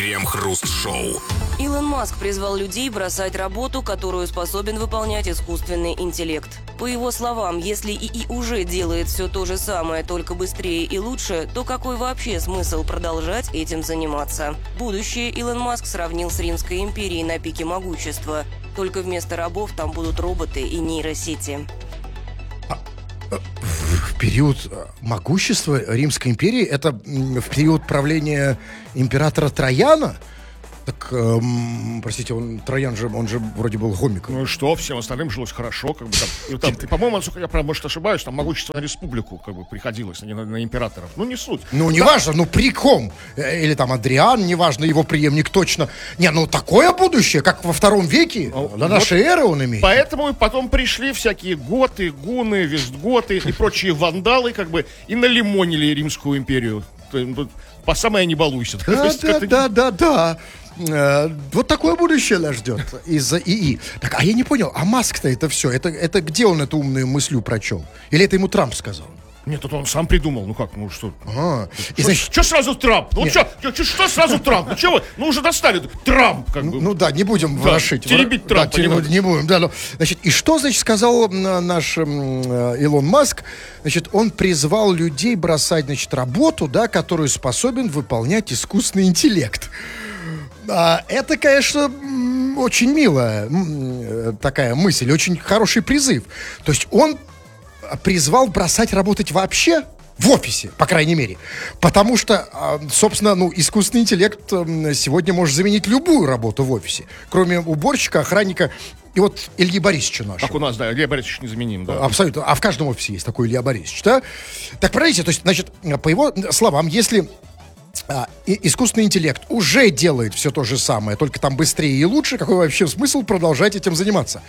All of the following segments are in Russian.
Крем-хруст-шоу. Илон Маск призвал людей бросать работу, которую способен выполнять искусственный интеллект. По его словам, если ИИ уже делает все то же самое, только быстрее и лучше, то какой вообще смысл продолжать этим заниматься? Будущее Илон Маск сравнил с Римской империей на пике могущества. Только вместо рабов там будут роботы и нейросети. В период могущества Римской империи, это в период правления императора Трояна? Так, простите, Троян же, он же вроде был гомиком. Ну и что, всем остальным жилось хорошо, как бы там, по-моему, я, правда, может, ошибаюсь, там могущество на республику, как бы, приходилось, а не на императоров. Ну, не суть. Ну, неважно, ну, при ком? Или там Адриан, неважно, его преемник точно. Не, ну, такое будущее, как во втором веке, на нашей эры он имеет. Поэтому и потом пришли всякие готы, гуны, вестготы и прочие вандалы, как бы, и налимонили Римскую империю. По самое не балуйся. Да. Вот такое будущее нас ждет из-за ИИ. Так, а я не понял, а Маск-то это все, это где он эту умную мысль прочел? Или это ему Трамп сказал? Нет, это он сам придумал. Ну как, ну что? Что сразу Трамп? Ну что сразу Трамп? Ну что вы? Ну уже достали. Трамп, как бы. Ну да, не будем ворошить. Теребить Трампа. Не будем, да. Значит, и что, значит, сказал наш Илон Маск? Значит, он призвал людей бросать, значит, работу, да, которую способен выполнять искусственный интеллект. Это, конечно, очень милая такая мысль, очень хороший призыв. То есть он призвал бросать работать вообще в офисе, по крайней мере. Потому что, собственно, искусственный интеллект сегодня может заменить любую работу в офисе. Кроме уборщика, охранника и вот Ильи Борисовича нашего. Как у нас, да, Илья Борисович незаменим, да. Абсолютно. А в каждом офисе есть такой Илья Борисович, да? Так, смотрите, то есть, значит, по его словам, если искусственный интеллект уже делает все то же самое, только там быстрее и лучше, какой вообще смысл продолжать этим заниматься?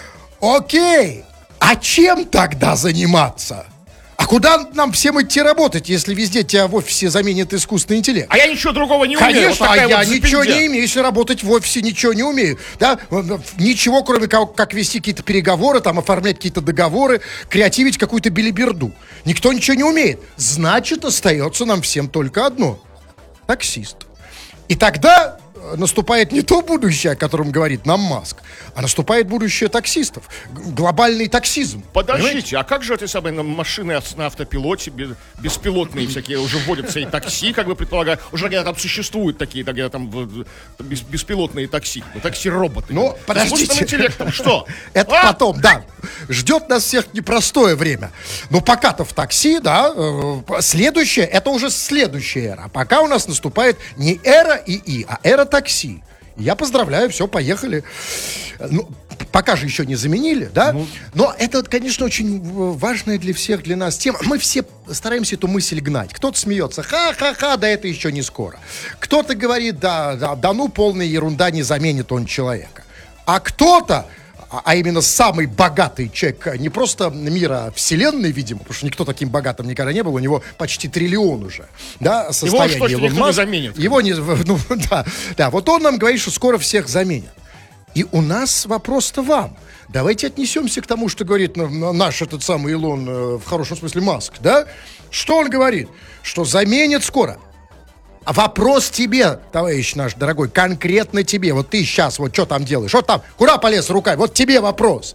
Окей, а чем тогда заниматься? А куда нам всем идти работать, если везде тебя в офисе заменит искусственный интеллект? А я ничего другого не умею. Конечно, вот я ничего не умею, если работать в офисе, ничего не умею. Да? Ничего, кроме как вести какие-то переговоры, там, оформлять какие-то договоры, креативить какую-то белиберду. Никто ничего не умеет. Значит, остается нам всем только одно. Таксист. И тогда наступает не то будущее, о котором говорит нам Маск, а наступает будущее таксистов. Глобальный таксизм. Подождите, понимаете? А как же эти самые машины на автопилоте, беспилотные всякие, уже вводятся и такси, как бы предполагаю, уже где-то там существуют такие, где-то там беспилотные такси, такси-роботы. Ну, подождите. С искусственным интеллектом, что? Это потом, да. Ждет нас всех непростое время. Но пока-то в такси, да, следующее, это уже следующая эра. А пока у нас наступает не эра ИИ, а эра такси. Я поздравляю, все, поехали. Ну, пока же еще не заменили, да? Но это, конечно, очень важная для всех, для нас тема. Мы все стараемся эту мысль гнать. Кто-то смеется, ха-ха-ха, да это еще не скоро. Кто-то говорит, да, полная ерунда, не заменит он человека. А кто-то, а именно самый богатый человек не просто мира, а вселенной, видимо, потому что никто таким богатым никогда не был, у него почти триллион уже, да, состояние. Его что, никто не заменит? Его не, да, вот он нам говорит, что скоро всех заменят. И у нас вопрос-то вам. Давайте отнесемся к тому, что говорит наш этот самый Илон, в хорошем смысле Маск, да? Что он говорит? Что заменят скоро. А вопрос тебе, товарищ наш дорогой, конкретно тебе. Вот ты сейчас вот что там делаешь? Вот там, куда полез руками? Вот тебе вопрос.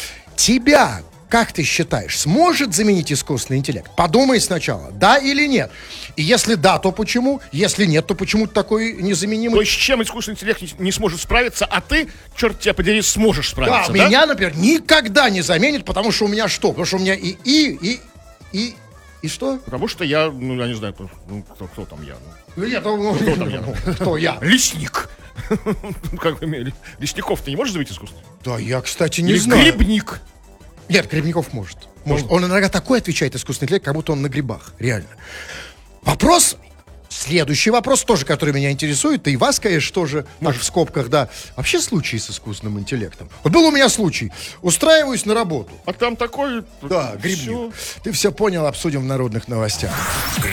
Тебя, как ты считаешь, сможет заменить искусственный интеллект? Подумай сначала, да или нет. И если да, то почему? Если нет, то почему ты такой незаменимый? То есть с чем искусственный интеллект не сможет справиться, а ты, черт тебя подери, сможешь справиться, да? Меня, например, никогда не заменит, потому что у меня что? Потому что у меня и что? Потому что я, я не знаю, кто там я. Кто там я? Кто я? Лесник. Лесников ты не можешь заменить искусственно? Да, я, кстати, не знаю. Грибник. Нет, Грибников может. Он иногда такой отвечает искусственный интеллект, как будто он на грибах. Реально. Следующий вопрос тоже, который меня интересует, да и вас, конечно, тоже, в скобках, да. Вообще случаи с искусственным интеллектом. Вот был у меня случай. Устраиваюсь на работу. А там такой... Да, грибник. Ты все понял, обсудим в народных новостях.